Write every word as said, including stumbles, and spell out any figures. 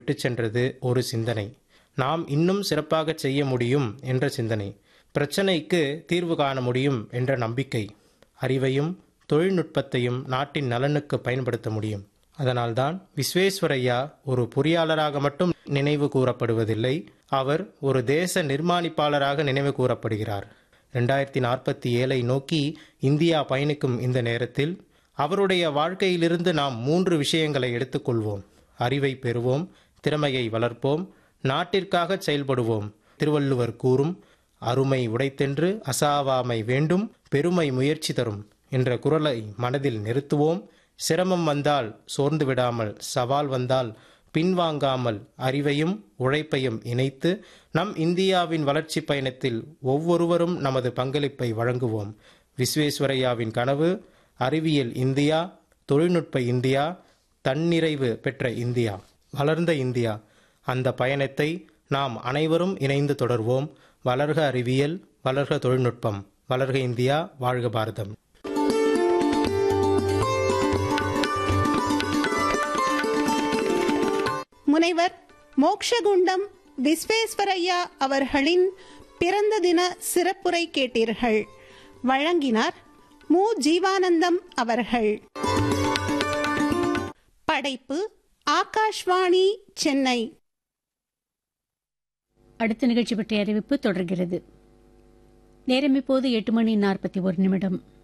விட்டுச் சென்றது ஒரு சிந்தனை. நாம் இன்னும் சிறப்பாக செய்ய முடியும் என்ற சிந்தனை. பிரச்சனைக்கு தீர்வு காண முடியும் என்ற நம்பிக்கை. அறிவையும் தொழில்நுட்பத்தையும் நாட்டின் நலனுக்கு பயன்படுத்த முடியும். அதனால்தான் விஸ்வேஸ்வரய்யா ஒரு பொறியாளராக மட்டும் நினைவு கூறப்படுவதில்லை, அவர் ஒரு தேச நிர்மாணிப்பாளராக நினைவு கூறப்படுகிறார். ரெண்டாயிரத்தி நாற்பத்தி ஏழை நோக்கி இந்தியா பயணிக்கும் இந்த நேரத்தில் அவருடைய வாழ்க்கையிலிருந்து நாம் மூன்று விஷயங்களை எடுத்துக்கொள்வோம். அறிவை பெறுவோம், திறமையை வளர்ப்போம், நாட்டிற்காக செயல்படுவோம். திருவள்ளுவர் கூறும் அருமை உடைத்தென்று அசாவாமை வேண்டும், பெருமை முயற்சி தரும் என்ற குரலை மனதில் நிறுத்துவோம். சிரமம் வந்தால் சோர்ந்து விடாமல், சவால் வந்தால் பின்வாங்காமல் அறிவையும் உழைப்பையும் இணைத்து நம் இந்தியாவின் வளர்ச்சி பயணத்தில் ஒவ்வொருவரும் நமது பங்களிப்பை வழங்குவோம். விஸ்வேஸ்வரய்யாவின் கனவு அறிவியல் இந்தியா, தொழில்நுட்ப இந்தியா, தன்னிறைவு பெற்ற இந்தியா, வளர்ந்த இந்தியா. அந்த பயணத்தை நாம் அனைவரும் இணைந்து தொடர்வோம். வளர்க அறிவியல், வளர்க தொழில்நுட்பம், வளர்க இந்தியா, வாழ்க பாரதம். முனைவர் மோக்ஷகுண்டம் விஸ்வேஸ்வரய்யா அவர்களின் பிறந்த தின சிறப்புரை கேட்டீர்கள். வழங்கினார் மு. ஜீவானந்தம் அவர்கள். படைப்பு ஆகாஷ்வாணி, சென்னை. அடுத்த நிகழ்ச்சி பற்றிய அறிவிப்பு தொடர்கிறது. நேரம் இப்போது எட்டு மணி நாற்பத்தி ஒரு நிமிடம்.